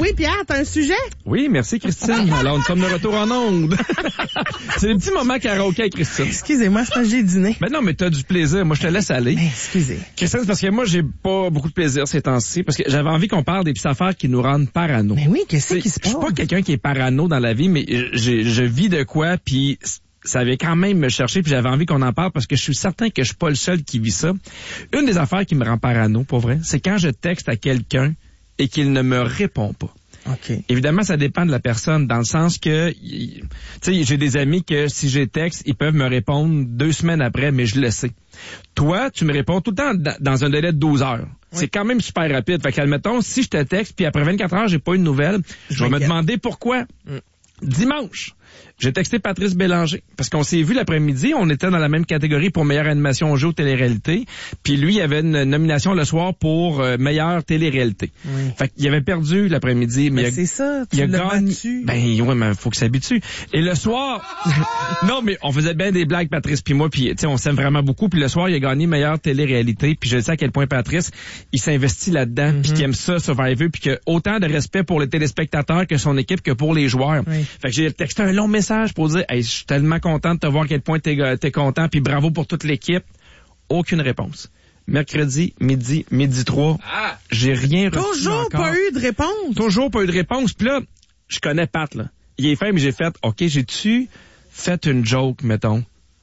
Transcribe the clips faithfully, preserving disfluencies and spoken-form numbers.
Oui, Pierre, t'as un sujet? Oui, merci Christine. Alors, nous sommes de retour en ondes. C'est le petit moment karaoké avec Christine. Excusez-moi, c'est parce que j'ai dîné. Ben non, mais t'as du plaisir. Moi, je te laisse aller. Ben, excusez. Christine, c'est parce que moi, j'ai pas beaucoup de plaisir ces temps-ci, parce que j'avais envie qu'on parle des petites affaires qui nous rendent parano. Mais oui, qu'est-ce qui se Je passe? suis pas quelqu'un qui est parano dans la vie, mais je, je vis de quoi, puis ça avait quand même me chercher, puis j'avais envie qu'on en parle parce que je suis certain que je suis pas le seul qui vit ça. Une des affaires qui me rend parano, pour vrai, c'est quand je texte à quelqu'un et qu'il ne me répond pas. OK. Évidemment, ça dépend de la personne, dans le sens que, tu sais, j'ai des amis que si j'ai texte, ils peuvent me répondre deux semaines après, mais je le sais. Toi, tu me réponds tout le temps dans un délai de douze heures. Oui. C'est quand même super rapide. Fait qu'admettons, si je te texte, puis après vingt-quatre heures, j'ai pas eu de nouvelles, je, je vais me demander pourquoi. Mm. Dimanche, j'ai texté Patrice Bélanger, parce qu'on s'est vu l'après-midi, on était dans la même catégorie pour meilleure animation au jeu télé-réalité, puis lui, il avait une nomination le soir pour euh, meilleure télé-réalité. Oui. Fait qu'il avait perdu l'après-midi, mais, mais il a, c'est ça, tu il a l'as gagné, battu. Ben ouais, mais faut qu'il s'habitue. Et le soir, non, mais on faisait bien des blagues, Patrice puis moi, puis tu sais, on s'aime vraiment beaucoup, puis le soir, il a gagné meilleure télé-réalité, puis je sais à quel point Patrice, il s'investit là-dedans, mm-hmm. puis qu'il aime ça, Survivor, puis qu'il a autant de respect pour les téléspectateurs que son équipe que pour les joueurs. Oui. Fait que j'ai texté un long message pour dire hey, je suis tellement content de te voir à quel point t'es, t'es content, puis bravo pour toute l'équipe. Aucune réponse. Mercredi, midi, midi trois, ah, j'ai rien reçu Toujours encore. pas eu de réponse. Toujours pas eu de réponse. Puis là, je connais Pat, là. Il est fait, mais j'ai fait, OK, j'ai-tu fait une joke, mettons,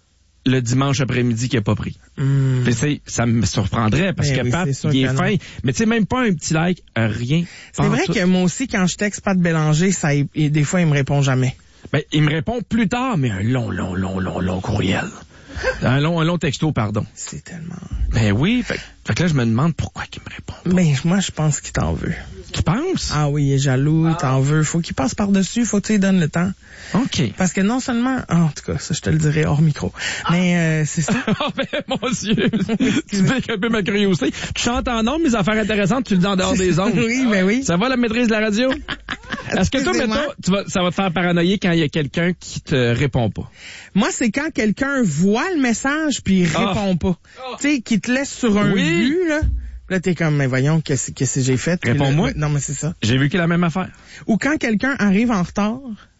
le dimanche après-midi qu'il a pas pris? Mm. Puis c'est, ça me surprendrait parce mais que oui, Pat, il est fin. Mais tu sais, même pas un petit like, rien. C'est vrai tout. Que moi aussi, quand je texte Pat Bélanger, ça, et des fois, il me répond jamais. Ben, il me répond plus tard, mais un long, long, long, long, long courriel. un long, un long texto, pardon. C'est tellement... Ben oui, fait, fait que là, je me demande pourquoi il me répond pas. Ben, moi, je pense qu'il t'en veut. Tu penses? Ah oui, il est jaloux, ah. il t'en veut. Faut qu'il passe par-dessus, faut que tu lui donnes le temps. OK. Parce que non seulement... Oh, en tout cas, ça, je te le dirai hors micro. Mais euh, c'est ça. Oh, ben, mon Dieu! Tu piques un peu ma curiosité. Tu chantes en ondes, mes affaires intéressantes, tu le dis en dehors des ondes. Oui, ben oui. Ça va, la maîtrise de la radio? Est-ce que toi, mettons, tu vas, ça va te faire paranoïer quand il y a quelqu'un qui te répond pas? Moi, c'est quand quelqu'un voit le message puis il oh. répond pas. Oh. Tu sais, qui te laisse sur un oui. but, là. Là, t'es comme, mais voyons, qu'est-ce, qu'est-ce que j'ai fait? Réponds-moi. Là, non, mais c'est ça. J'ai vu qu'il a la même affaire. Ou quand quelqu'un arrive en retard,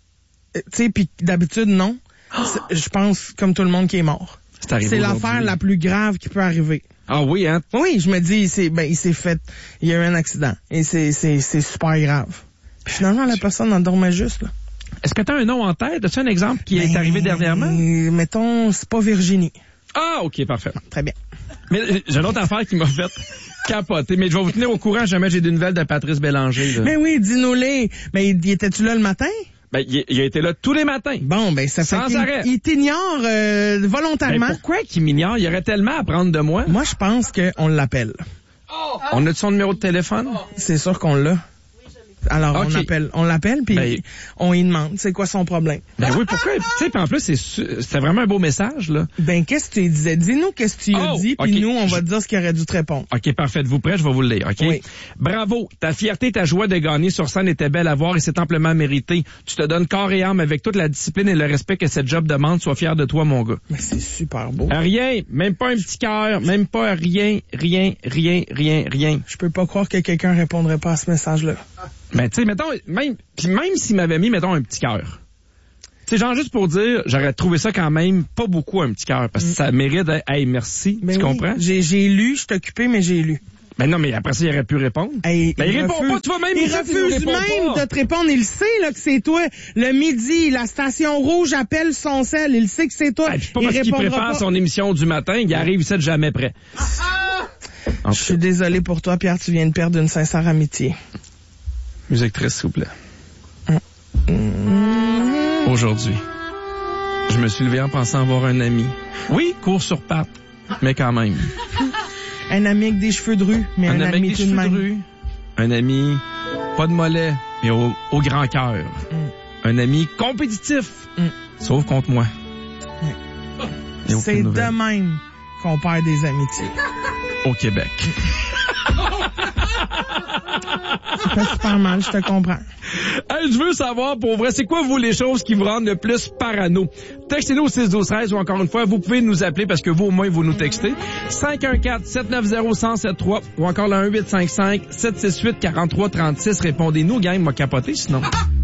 tu sais, puis d'habitude, non. Oh. Je pense, comme tout le monde, qui est mort. C'est, c'est l'affaire la plus grave qui peut arriver. Ah oui, hein? Oui, je me dis, c'est, ben, il s'est fait, il y a eu un accident. Et c'est, c'est, c'est super grave. Puis finalement, la personne en dormait juste, là. Est-ce que tu as un nom en tête? As-tu un exemple qui ben, est arrivé dernièrement? Mettons, c'est pas Virginie. Ah, OK, parfait. Très bien. Mais j'ai une autre affaire qui m'a fait capoter. Mais je vais vous tenir au courant jamais j'ai des nouvelles de Patrice Bélanger. Là. Mais oui, dis-nous-les. Mais il, était-tu là le matin? Ben, il, il a été là tous les matins. Bon, ben, ça fait Sans qu'il arrêt. il t'ignore euh, volontairement. Ben, pourquoi qu'il m'ignore? Il y aurait tellement à apprendre de moi. Moi, je pense qu'on l'appelle. Oh. On a son numéro de téléphone? Oh. C'est sûr qu'on l'a. Alors, okay. on appelle, on l'appelle, puis ben, on lui demande c'est quoi son problème. Ben oui, pourquoi? Tu sais, puis en plus, c'est, c'était vraiment un beau message, là. Ben, qu'est-ce que tu lui disais? Dis-nous qu'est-ce que tu lui as oh, dit, puis okay. nous, on va te dire ce qu'il aurait dû te répondre. OK, parfait. Êtes-vous prêt? Je vais vous le lire, OK? Oui. Bravo. Ta fierté, ta joie de gagner sur scène était belle à voir et c'est amplement mérité. Tu te donnes corps et âme avec toute la discipline et le respect que cette job demande. Sois fier de toi, mon gars. Mais c'est super beau. Rien. Même pas un petit cœur. Même pas rien, rien, rien, rien, rien. Je peux pas croire que quelqu'un répondrait pas à ce message-là. Mais tu sais, mettons, même, pis même s'il m'avait mis, mettons, un petit cœur. Tu sais, genre juste pour dire, j'aurais trouvé ça quand même pas beaucoup un petit cœur, parce que mm. ça mérite, hey, merci, ben tu oui. comprends? J'ai, j'ai lu, je suis occupé, mais j'ai lu. Ben non, mais après ça, il aurait pu répondre. Hey, ben il, il répond refuse, pas, tu vois, même il refuse même de te répondre. Il sait, là, que c'est toi. Le midi, la station rouge appelle son sel. Il sait que c'est toi. Ben, pas il parce qu'il prépare pas. Son émission du matin, il arrive ici de jamais prêt. Je suis désolé pour toi, Pierre, tu viens de perdre une sincère amitié. Musique triste, s'il vous plaît. Mmh. Aujourd'hui, je me suis levé en pensant avoir un ami. Oui, court sur pattes, mais quand même. Un ami avec des cheveux drus, mais un, un ami, ami avec des cheveux drus. Un ami, pas de mollet, mais au, au grand cœur. Mm. Un ami compétitif, mm. sauf contre moi. Mm. C'est de même qu'on perd des amitiés. Au Québec. Ça fait super mal, je te comprends. Hey, je veux savoir, pour vrai, c'est quoi, vous, les choses qui vous rendent le plus parano? Textez-nous au six douze treize ou encore une fois, vous pouvez nous appeler parce que vous, au moins, vous nous textez. cinq un quatre, sept neuf zéro, un zéro sept trois ou encore le un huit cinq cinq, sept six huit, quatre trois trois six. Répondez-nous, gang, m'a capoté, sinon.